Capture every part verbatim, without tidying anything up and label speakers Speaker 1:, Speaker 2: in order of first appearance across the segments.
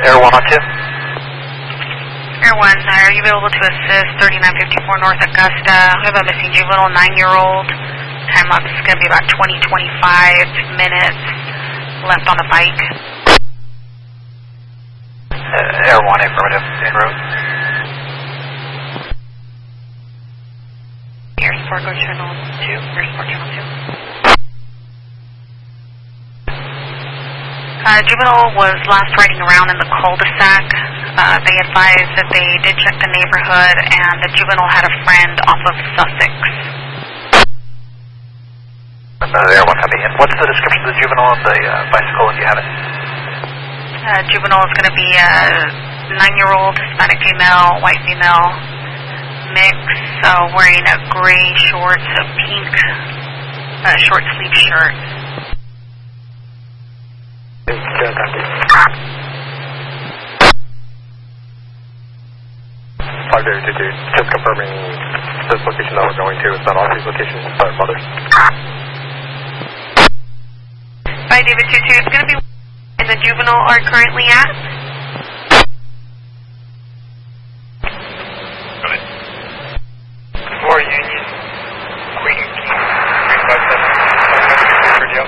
Speaker 1: Air one on two.
Speaker 2: Air one, are you available to assist thirty-nine fifty-four North Augusta? We have a missing juvenile, nine-year-old. Time lapse is going to be about twenty, twenty-five minutes left on the bike.
Speaker 1: Uh, Air one, affirmative, en route.
Speaker 2: Air Sport, go channel two. Air Sport, channel two. Uh, juvenile was last riding around in the cul-de-sac. Uh, they advised that they did check the neighborhood and the juvenile had a friend off of Sussex.
Speaker 1: Uh, Air one, copy. And what's the description of the juvenile on the uh, bicycle if you have it?
Speaker 2: Uh, juvenile is going to be a nine-year-old Hispanic female, white female mix, uh, wearing a gray shorts, a pink uh, short sleeve shirt.
Speaker 3: five zero two two, just confirming this location that we're going to is not all these locations, but others.
Speaker 2: five David two two, it's going to be and the juvenile are currently at?
Speaker 3: Go ahead. four Union, Queen, three five seven, for D L.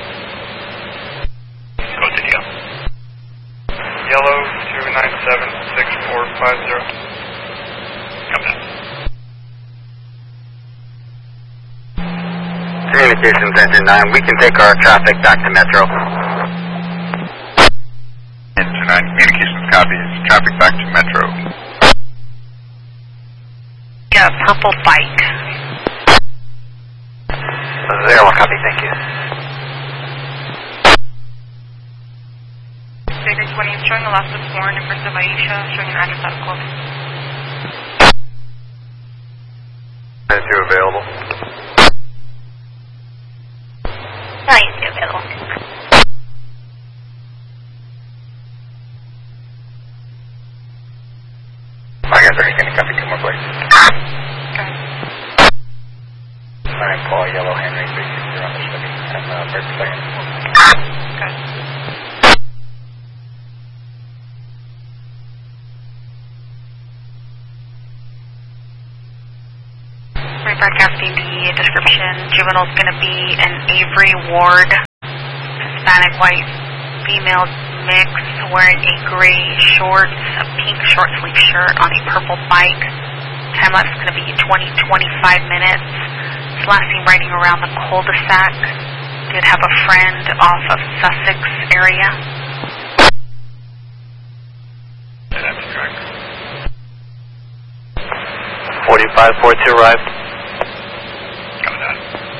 Speaker 3: Go to D L. Yellow, two nine seven six four five zero. Come down.
Speaker 1: Communications engine nine, we can take our traffic back to Metro.
Speaker 3: Engine nine, communications copies, traffic back to Metro.
Speaker 2: Yeah, purple bike.
Speaker 1: Zero one, copy, thank you.
Speaker 2: Figure twenty is showing a loss of four in first of Aisha, showing an address out of Clovis.
Speaker 3: And two available.
Speaker 2: Nine is available.
Speaker 3: I guess they're going to copy two more plates.
Speaker 2: Okay.
Speaker 3: Alright, Paul, Yellow, Henry, three six zero on the Chevy. And uh, break per second.
Speaker 2: Okay. Rebroadcasting the description. Juvenile is going to be an Avery Ward, Hispanic white female mix, wearing a gray shorts, a pink short sleeve shirt on a purple bike. Time lapse is going to be twenty, twenty-five minutes. It's last seen riding around the cul-de-sac. Did have a friend off of Sussex area.
Speaker 3: Yeah, that's correct.
Speaker 1: forty-five forty-two arrived.
Speaker 3: Coming down.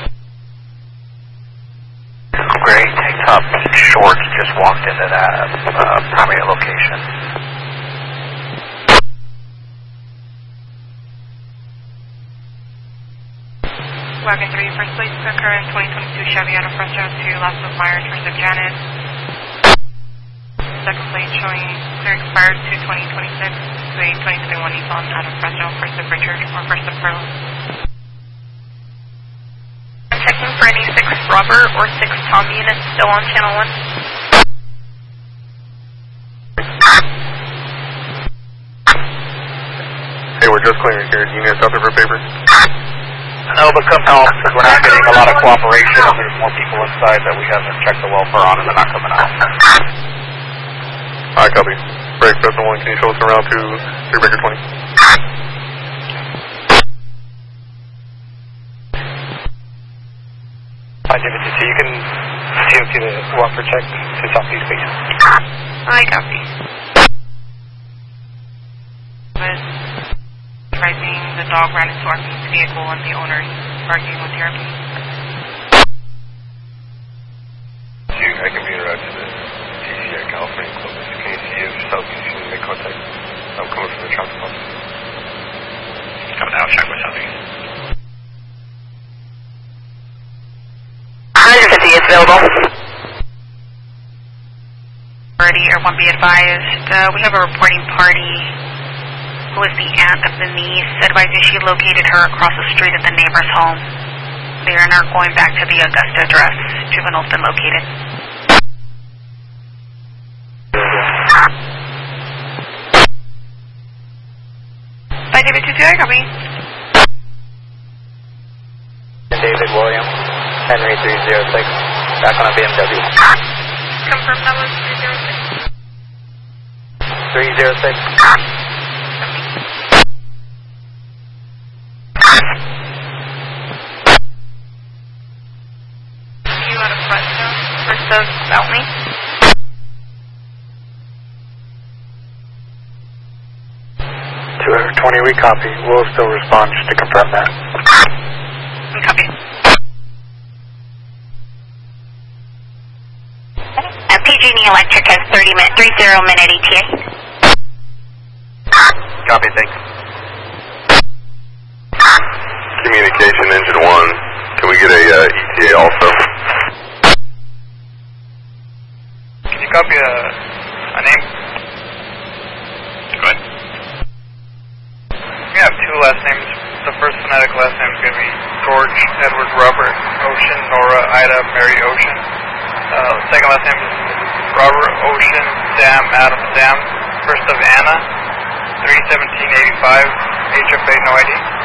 Speaker 1: Great, tank top, pink shorts, just walked into that uh, primary location.
Speaker 2: Wagon three, first place occurrence, twenty twenty-two Chevy out of Fresno to Las Vegas Myers, first of Janet. Second place showing clear expired to twenty twenty-six to a twenty twenty-one Nissan out of Fresno, first of Richard or first of Pearl. I'm checking for any six Robert or six Tom units still on channel one.
Speaker 3: Hey, we're just clearing here. Units out there for paper.
Speaker 1: No, but come home, because we're not getting a lot of cooperation, and there's more people inside that we haven't checked the welfare on, and they're not coming out.
Speaker 3: Alright, copy. Break, Delta one, can you show us around to three Breaker twenty?
Speaker 1: Hi, David, so you can C O T the welfare check to southeast, please.
Speaker 2: I copy. But driving the dog ran into our vehicle and the owner is arguing with the R P.
Speaker 3: Two, I can be around to the T C at California Clovis. Can you see if southeast you can make contact? I'm coming from the traffic office. Coming out, check with southeast.
Speaker 2: one fifty is available. Already, or one be advised, uh, we have a reporting party who is the aunt of the niece, advising she located her across the street at the neighbor's home. They are now going back to the Augusta address. Juvenile's been located. T I, copy.
Speaker 4: David William, Henry three zero six, back on a B M W.
Speaker 2: Confirm that was three zero six.
Speaker 4: three zero six.
Speaker 2: You out of Fresno versus Mount Me?
Speaker 4: two twenty, we copy. We'll still respond just to confirm that.
Speaker 2: Copy.
Speaker 5: Uh, P G and E Electric has thirty minute, thirty minute E T A.
Speaker 3: Copy, thanks. Communication engine one. Can we get a uh, E T A also?
Speaker 1: Can you copy a, a name?
Speaker 3: Go ahead.
Speaker 1: We have two last names. The first phonetic last name is going to be George, Edward, Robert, Ocean, Nora, Ida, Mary, Ocean. Uh, second last name is Robert, Ocean, Sam, Adam, Sam. First of Anna, three seventeen eighty-five, H F A, no I D.